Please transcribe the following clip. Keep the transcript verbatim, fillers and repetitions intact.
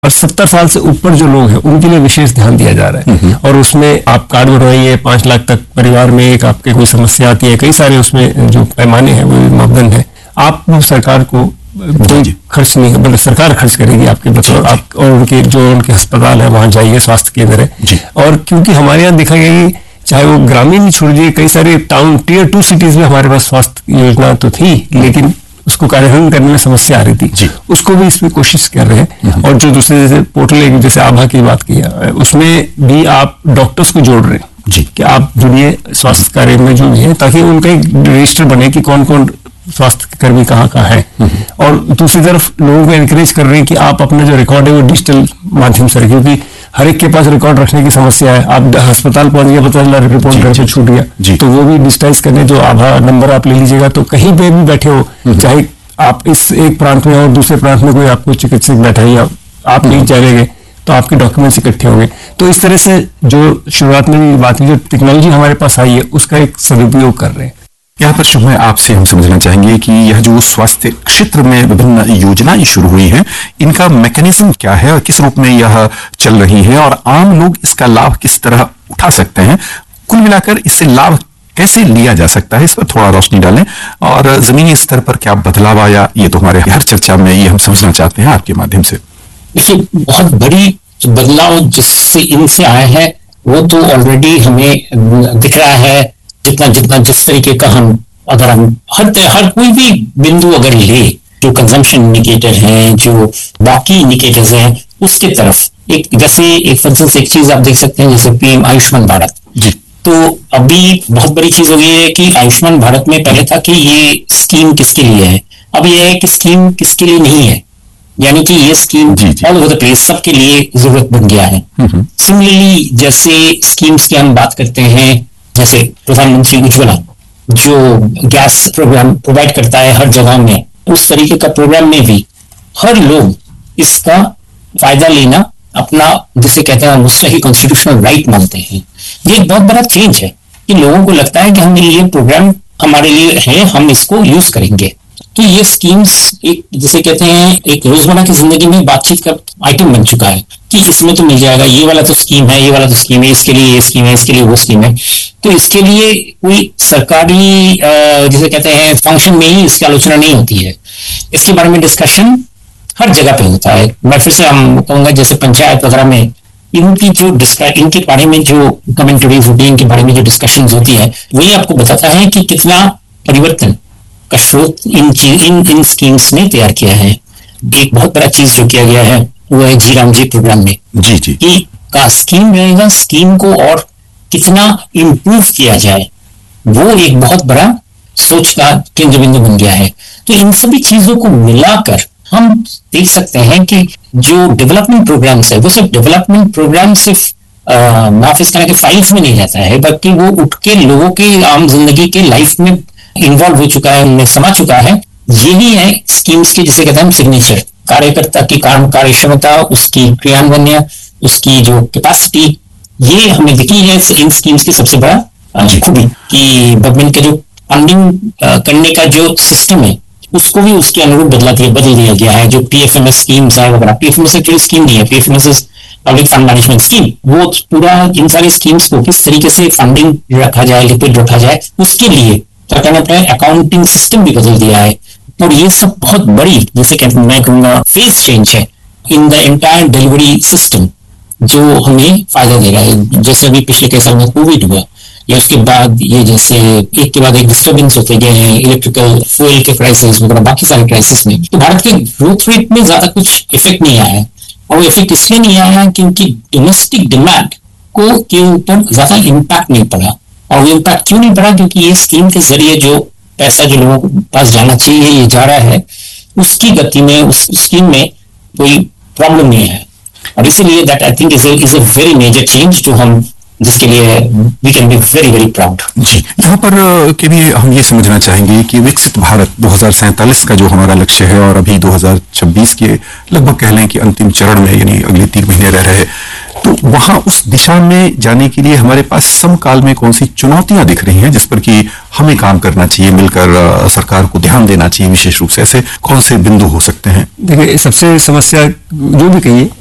और सत्तर साल से ऊपर जो लोग हैं उनके लिए विशेष ध्यान दिया जा रहा है। और उसमें आप कार्ड बनवाइए, पांच लाख तक परिवार में एक आपके कोई समस्या आती है, कई सारे उसमें जो पैमाने हैं वो मापदंड है। आप सरकार को कोई खर्च नहीं, मतलब सरकार खर्च करेगी आपके बच्चों आप, और उनके जो उनके अस्पताल है वहां जाइए, स्वास्थ्य केंद्र है। और क्योंकि हमारे यहाँ देखा गया कि चाहे वो ग्रामीण ही छोड़िए, कई सारे टाउन टीयर टू सिटीज में हमारे पास स्वास्थ्य योजना तो थी, लेकिन उसको कार्यान्वयन करने में समस्या आ रही थी। उसको भी इसमें कोशिश कर रहे हैं। और जो दूसरे जैसे पोर्टल जैसे आभा की बात की है, उसमें भी आप डॉक्टर्स को जोड़ रहे हैं जी, कि आप जुड़िए स्वास्थ्य कार्य में जो भी है, ताकि उनका एक रजिस्टर बने कि कौन कौन स्वास्थ्य कर्मी कहाँ कहाँ है। और दूसरी तरफ लोगों को एनकरेज कर रहे हैं कि आप अपना जो रिकॉर्ड है वो डिजिटल माध्यम से, क्योंकि हर एक के पास रिकॉर्ड रखने की समस्या है। आप अस्पताल पहुंच गया, पता चला रिपोर्ट घर पे छूट गया, तो वो भी डिजिटाइज करने, जो आभा नंबर आप ले लीजिएगा, तो कहीं पे भी बैठे हो, चाहे आप इस एक प्रांत में और दूसरे प्रांत में कोई आपको चिकित्सक बैठा है या आप नहीं चलेंगे, तो आपके डॉक्यूमेंट्स इकट्ठे होंगे। तो इस तरह से जो शुरुआत में भी बात की, जो टेक्नोलॉजी हमारे पास आई है उसका एक सदुपयोग कर रहे हैं। यहाँ पर शुभ, आपसे हम समझना चाहेंगे कि यह जो स्वास्थ्य क्षेत्र में विभिन्न योजनाएं शुरू हुई हैं, इनका मैकेनिज्म क्या है और किस रूप में यह चल रही है, और आम लोग इसका लाभ किस तरह उठा सकते हैं, कुल मिलाकर इससे लाभ कैसे लिया जा सकता है, इस पर थोड़ा रोशनी डालें। और जमीनी स्तर पर क्या बदलाव आया, ये तो हमारे हर चर्चा में ये हम समझना चाहते हैं आपके माध्यम से। देखिए, बहुत बड़ी बदलाव जिससे इनसे आया है वो तो ऑलरेडी हमें दिख रहा है। जितना जितना जिस तरीके का हम अगर हम हर हर कोई भी बिंदु अगर ले, जो कंजम्पशन इंडिकेटर हैं, जो बाकी इंडिकेटर्स हैं, उसके तरफ एक जैसे एक फॉर एक चीज आप देख सकते हैं, जैसे पीएम आयुष्मान भारत जी। तो अभी बहुत बड़ी चीज हो गई है कि आयुष्मान भारत में पहले था कि ये स्कीम किसके लिए है, अब ये है कि स्कीम किसके लिए नहीं है, यानी कि ये scheme all over the place सबके लिए जरूरत बन गया है। सिमिलरली जैसे स्कीम्स की हम बात करते हैं, जैसे प्रधानमंत्री उज्ज्वला जो गैस प्रोग्राम प्रोवाइड करता है हर जगह में, उस तरीके का प्रोग्राम में भी हर लोग इसका फायदा लेना अपना, जिसे कहते हैं उससे ही कॉन्स्टिट्यूशनल राइट मानते हैं। ये एक बहुत बड़ा चेंज है कि लोगों को लगता है कि हमें ये प्रोग्राम हमारे लिए है, हम इसको यूज करेंगे। तो ये स्कीम्स एक जिसे कहते हैं एक रोजमर्रा की जिंदगी में बातचीत का आइटम बन चुका है कि इसमें तो मिल जाएगा, ये वाला तो स्कीम है, ये वाला तो स्कीम है, इसके लिए ये स्कीम है, इसके लिए वो स्कीम है। तो इसके लिए कोई सरकारी जिसे कहते हैं फंक्शन में ही इसकी आलोचना नहीं होती है, इसके बारे में डिस्कशन हर जगह पे होता है। मैं फिर से हम कहूंगा जैसे पंचायत वगैरह में इनकी जो डिस्कस इनके बारे में जो कमेंटरीज होती है, इनके बारे में जो डिस्कशन होती है, वही आपको बताता है कि कितना परिवर्तन का स्रोत इन इन इन स्कीम्स ने तैयार किया है। एक बहुत बड़ा चीज जो किया गया है वो है जी राम जी प्रोग्राम में जी जी कि का स्कीम रहेगा, स्कीम को और कितना इम्प्रूव किया जाए, वो एक बहुत बड़ा सोच का केंद्र बिंदु बन गया है। तो इन सभी चीजों को मिलाकर हम देख सकते हैं कि जो डेवलपमेंट प्रोग्राम्स है वो सिर्फ डेवलपमेंट प्रोग्राम सिर्फ माफ इस तरह के फाइल्स में नहीं रहता है, बल्कि वो उठ के लोगों के आम जिंदगी के लाइफ में इन्वॉल्व हो चुका है, उनमें समा चुका है। यही है स्कीम्स के जिसे कहते हैं हम सिग्नेचर, कार्यकर्ता की काम कार्य क्षमता, उसकी क्रियान्वयन, उसकी जो कैपेसिटी, ये हमें दिखी है इन स्कीम्स की सबसे बड़ा खूबी कि गवर्नमेंट के जो फंडिंग करने का जो सिस्टम है उसको भी उसके अनुरूप बदला दिया बदल दिया गया है। जो पीएफएमएस स्कीम्स है वगैरह, पीएफएमएस एक्चुअली स्कीम नहीं है, PFMS public fund management scheme, वो पूरा इन सारी स्कीम्स को किस तरीके से फंडिंग रखा जाए, लिक्विड रखा जाए, उसके लिए अकाउंटिंग सिस्टम भी बदल दिया है। और ये सब बहुत बड़ी जैसे कहते हैं मैं कहूंगा फेज चेंज है in the entire delivery system, जो हमें फायदा दे रहा है। जैसे अभी पिछले कई साल में कोविड हुआ या उसके बाद ये जैसे एक के बाद एक डिस्टर्बेंस होते गए हैं, इलेक्ट्रिकल फ्यूल के क्राइसिस वगैरह बाकी सारे क्राइसिस में, तो भारत के ग्रोथ रेट में ज्यादा कुछ इफेक्ट नहीं आया है। और वो इफेक्ट इसलिए नहीं आया क्योंकि डोमेस्टिक डिमांड को के ऊपर ज्यादा इम्पैक्ट नहीं पड़ा। और वो इम्पैक्ट क्यों नहीं पड़ा? क्योंकि ये स्कीम के जरिए जो पैसा जो लोगों के पास जाना चाहिए ये जा रहा है, उसकी गति में उस स्कीम में कोई प्रॉब्लम नहीं है। और इसीलिए that I think is is a very major change जो हम जिसके लिए we can be very very proud. जी, यहाँ पर के भी हम ये समझना चाहेंगे कि विकसित भारत दो हज़ार सैंतालीस का जो हमारा लक्ष्य है और अभी दो हज़ार छब्बीस के लगभग कह लें कि अंतिम चरण में, यानी अगले तीन महीने रह रहे, तो वहां उस दिशा में जाने के लिए हमारे पास समकाल में कौन सी चुनौतियां दिख रही हैं जिस पर कि हमें काम करना चाहिए, मिलकर सरकार को ध्यान देना चाहिए विशेष रूप से, ऐसे कौन से बिंदु हो सकते हैं? देखिए, सबसे समस्या जो भी कहिए